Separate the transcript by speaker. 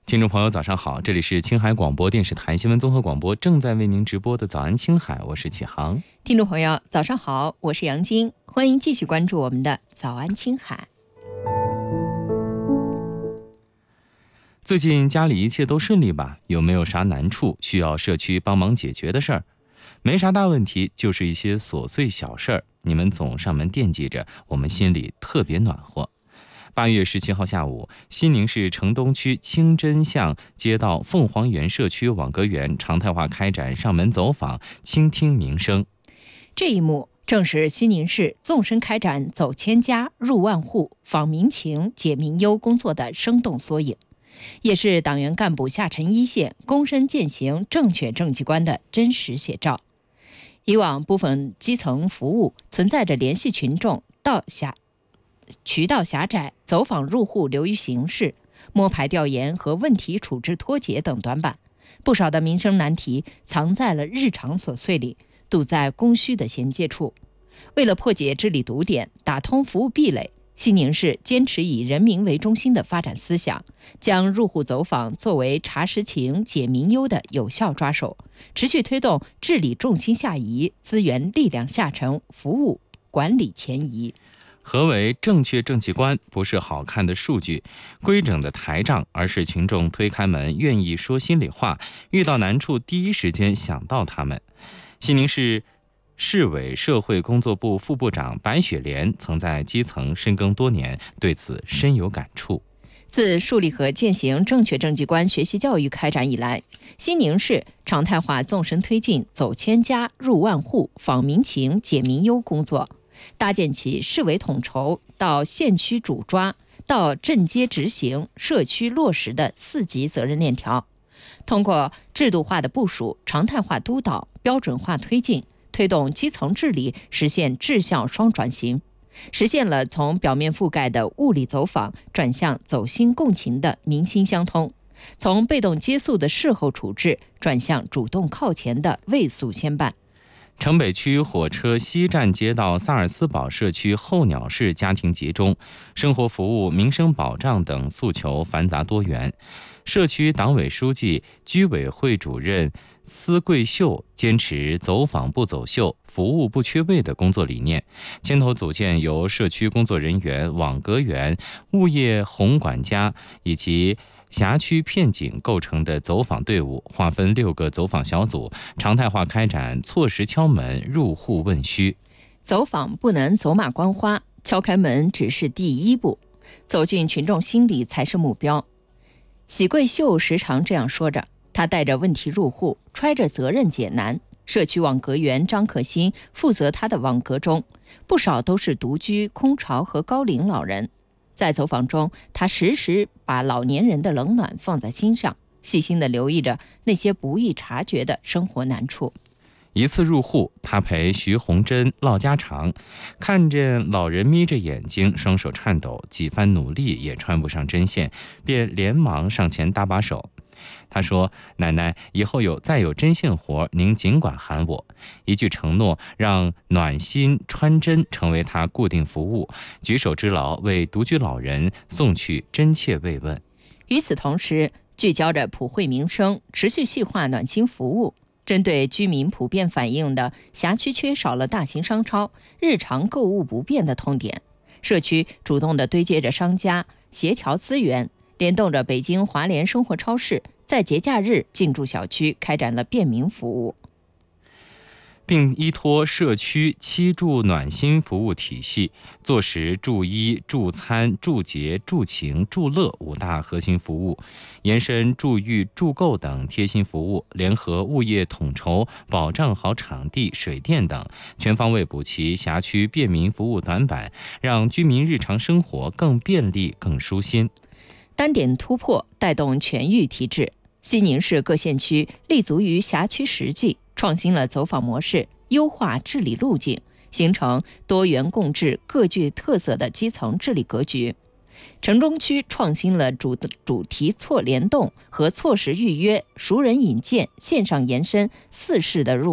Speaker 1: 听众朋友早上好，这里是青海广播电视台新闻综合广播正在为您直播的早安青海，我是启航。
Speaker 2: 听众朋友早上好，我是杨晶，欢迎继续关注我们的早安青海。
Speaker 1: 最近家里一切都顺利吧？有没有啥难处需要社区帮忙解决的事儿？没啥大问题，就是一些琐碎小事儿，你们总上门惦记着，我们心里特别暖和。8月17号下午，西宁市城东区清真巷街道凤凰园社区网格园常态化开展上门走访，倾听民声。
Speaker 2: 这一幕正是西宁市纵深开展走千家、入万户、访民情、解民忧工作的生动缩影，也是党员干部下沉一线、躬身践行正确政绩观的真实写照。以往部分基层服务存在着联系群众渠道狭窄、走访入户流于形式、摸排调研和问题处置脱节等短板，不少的民生难题藏在了日常琐碎里，堵在供需的衔接处。为了破解治理堵点，打通服务壁垒，西宁市坚持以人民为中心的发展思想，将入户走访作为查实情、解民忧的有效抓手，持续推动治理重心下移、资源力量下沉、服务管理前移。
Speaker 1: 何为正确政绩观？不是好看的数据、规整的台账，而是群众推开门愿意说心里话，遇到难处第一时间想到他们。西宁市市委社会工作部副部长白雪莲曾在基层深耕多年，对此深有感触。
Speaker 2: 自树立和践行正确政绩观学习教育开展以来，西宁市常态化纵深推进走千家、入万户、访民情、解民忧工作，搭建起市委统筹到县区主抓到镇街执行、社区落实的4级责任链条，通过制度化的部署、常态化督导、标准化推进，推动基层治理实现质效双转型，实现了从表面覆盖的物理走访转向走心共情的民心相通，从被动接诉的事后处置转向主动靠前的畏诉先办。
Speaker 1: 城北区火车西站街道萨尔斯堡社区候鸟式家庭集中，生活服务、民生保障等诉求繁杂多元。社区党委书记、居委会主任司桂秀坚持走访不走秀、服务不缺位的工作理念，牵头组建由社区工作人员、网格员、物业红管家以及辖区片警构成的走访队伍，划分6个走访小组，常态化开展错时敲门、入户问需。
Speaker 2: 走访不能走马观花，敲开门只是第一步，走进群众心里才是目标。喜桂秀时常这样说着，他带着问题入户，揣着责任解难。社区网格员张可欣负责他的网格中，不少都是独居、空巢和高龄老人。在走访中，他时时把老年人的冷暖放在心上，细心地留意着那些不易察觉的生活难处。
Speaker 1: 一次入户，他陪徐红珍唠家常，看见老人眯着眼睛，双手颤抖，几番努力也穿不上针线，便连忙上前搭把手。他说：“奶奶，以后再有针线活，您尽管喊我。”一句承诺，让暖心穿针成为他固定服务，举手之劳为独居老人送去真切慰问。
Speaker 2: 与此同时，聚焦着普惠民生，持续细化暖心服务。针对居民普遍反映的辖区缺少了大型商超、日常购物不便的痛点，社区主动地对接着商家，协调资源，联动着北京华联生活超市，在节假日进驻小区开展了便民服务，
Speaker 1: 并依托社区7助暖心服务体系，坐实助医、助餐、助洁、助情、助乐5大核心服务，延伸助育、助购等贴心服务，联合物业统筹，保障好场地、水电等，全方位补齐辖区便民服务短板，让居民日常生活更便利、更舒心。
Speaker 2: 单点突破，带动全域提质。西宁市各县区立足于辖区实际，创新了走访模式，优化治理路径，形成多元共治、各具特色的基层治理格局。城中区创新了主题错联动和错时预约、熟人引荐、线上延伸4式的入